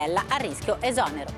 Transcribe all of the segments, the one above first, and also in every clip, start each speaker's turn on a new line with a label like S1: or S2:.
S1: a rischio esonero.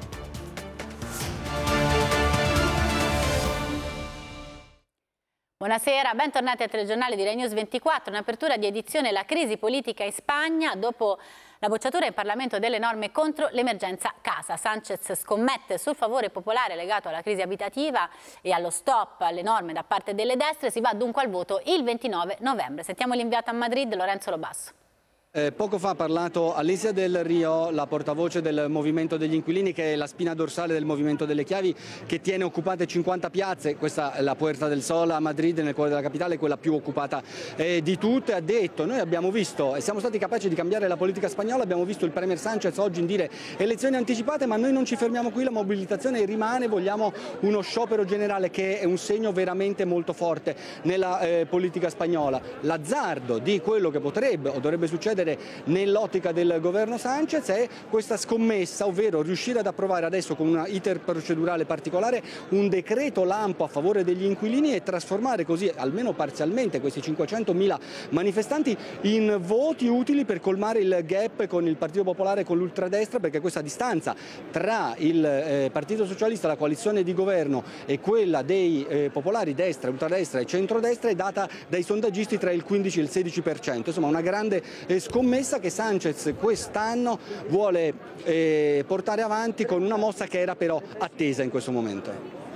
S1: Buonasera, bentornati al telegiornale di Rai News 24. In apertura di edizione la crisi politica in Spagna dopo la bocciatura in Parlamento delle norme contro l'emergenza casa. Sánchez scommette sul favore popolare legato alla crisi abitativa e allo stop alle norme da parte delle destre. Si va dunque al voto il 29 novembre. Sentiamo l'inviato a Madrid, Lorenzo Lobasso.
S2: Poco fa ha parlato Alicia Del Rio, la portavoce del Movimento degli Inquilini, che è la spina dorsale del Movimento delle Chiavi, che tiene occupate 50 piazze. Questa è la Puerta del Sol a Madrid, nel cuore della capitale, quella più occupata di tutte. Ha detto: noi abbiamo visto e siamo stati capaci di cambiare la politica spagnola, abbiamo visto il Premier Sánchez oggi dire elezioni anticipate, ma noi non ci fermiamo qui, la mobilitazione rimane, vogliamo uno sciopero generale, che è un segno veramente molto forte nella politica spagnola. L'azzardo di quello che potrebbe o dovrebbe succedere nell'ottica del governo Sánchez è questa scommessa, ovvero riuscire ad approvare adesso con un iter procedurale particolare un decreto lampo a favore degli inquilini e trasformare così almeno parzialmente questi 500.000 manifestanti in voti utili per colmare il gap con il Partito Popolare e con l'ultradestra, perché questa distanza tra il Partito Socialista, la coalizione di governo, e quella dei popolari destra, ultradestra e centrodestra è data dai sondaggisti tra il 15 e il 16%, insomma una grande scommessa che Sánchez quest'anno vuole portare avanti con una mossa che era però attesa in questo momento.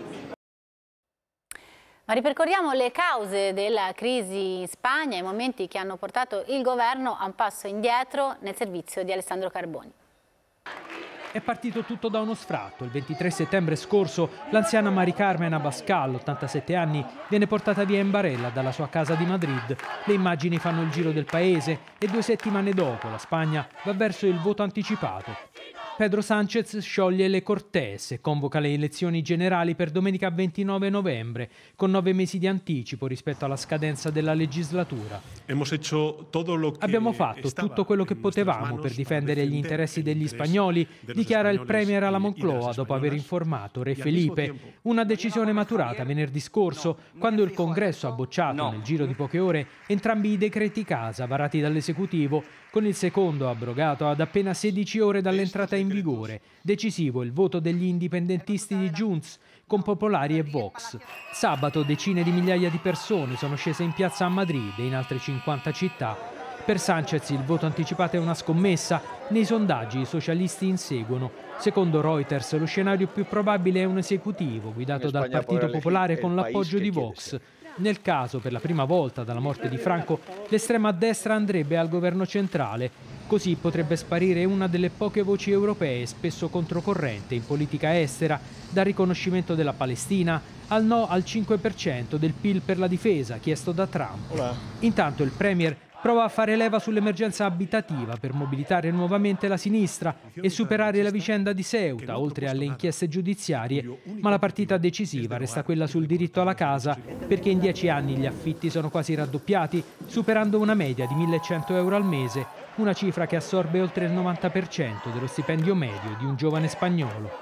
S1: Ma ripercorriamo le cause della crisi in Spagna, i momenti che hanno portato il governo a un passo indietro nel servizio di Alessandro Carboni.
S3: È partito tutto da uno sfratto. Il 23 settembre scorso l'anziana Mari Carmen Abascal, 87 anni, viene portata via in barella dalla sua casa di Madrid. Le immagini fanno il giro del paese e 2 settimane dopo la Spagna va verso il voto anticipato. Pedro Sánchez scioglie le Cortes e convoca le elezioni generali per domenica 29 novembre, con 9 mesi di anticipo rispetto alla scadenza della legislatura. Abbiamo fatto tutto quello che potevamo per difendere gli interessi degli spagnoli, dichiara il Premier alla Moncloa dopo aver informato Re Felipe. Una decisione maturata venerdì scorso, quando il Congresso ha bocciato nel giro di poche ore entrambi i decreti casa varati dall'esecutivo, con il secondo abrogato ad appena 16 ore dall'entrata in vigore. Decisivo il voto degli indipendentisti di Junts, con Popolari e Vox. Sabato decine di migliaia di persone sono scese in piazza a Madrid e in altre 50 città. Per Sánchez il voto anticipato è una scommessa. Nei sondaggi i socialisti inseguono. Secondo Reuters lo scenario più probabile è un esecutivo guidato dal Partito Popolare con l'appoggio di Vox. Nel caso, per la prima volta dalla morte di Franco, l'estrema destra andrebbe al governo centrale. Così potrebbe sparire una delle poche voci europee spesso controcorrente in politica estera, dal riconoscimento della Palestina al no al 5% del PIL per la difesa chiesto da Trump. Intanto il Premier prova a fare leva sull'emergenza abitativa per mobilitare nuovamente la sinistra e superare la vicenda di Ceuta, oltre alle inchieste giudiziarie, ma la partita decisiva resta quella sul diritto alla casa, perché in 10 anni gli affitti sono quasi raddoppiati, superando una media di 1.100 euro al mese, una cifra che assorbe oltre il 90% dello stipendio medio di un giovane spagnolo.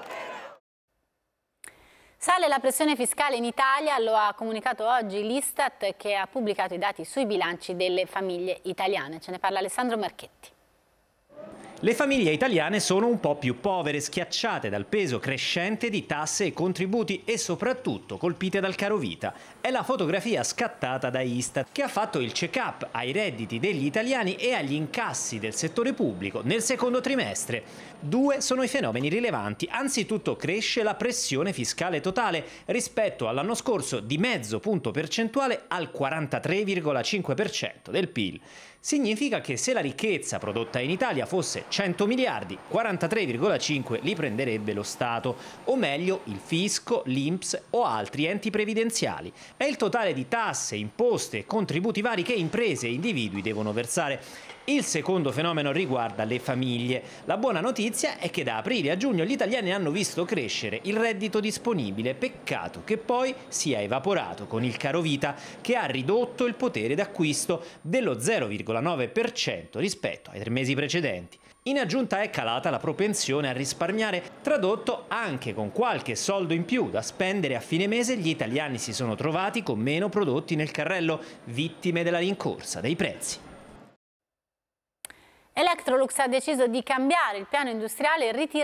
S1: Sale la pressione fiscale in Italia, lo ha comunicato oggi l'Istat, che ha pubblicato i dati sui bilanci delle famiglie italiane. Ce ne parla Alessandro Marchetti.
S4: Le famiglie italiane sono un po' più povere, schiacciate dal peso crescente di tasse e contributi e soprattutto colpite dal carovita. È la fotografia scattata da Istat, che ha fatto il check-up ai redditi degli italiani e agli incassi del settore pubblico nel secondo trimestre. 2 sono i fenomeni rilevanti. Anzitutto cresce la pressione fiscale totale rispetto all'anno scorso di mezzo punto percentuale al 43,5% del PIL. Significa che se la ricchezza prodotta in Italia fosse 100 miliardi, 43,5 li prenderebbe lo Stato, o meglio il fisco, l'INPS o altri enti previdenziali. È il totale di tasse, imposte e contributi vari che imprese e individui devono versare. Il secondo fenomeno riguarda le famiglie. La buona notizia è che da aprile a giugno gli italiani hanno visto crescere il reddito disponibile, peccato che poi sia evaporato con il carovita, che ha ridotto il potere d'acquisto dello 0,9% rispetto ai 3 mesi precedenti. In aggiunta è calata la propensione a risparmiare, tradotto anche con qualche soldo in più da spendere a fine mese. Gli italiani si sono trovati con meno prodotti nel carrello, vittime della rincorsa dei prezzi.
S1: Electrolux ha deciso di cambiare il piano industriale e ritirare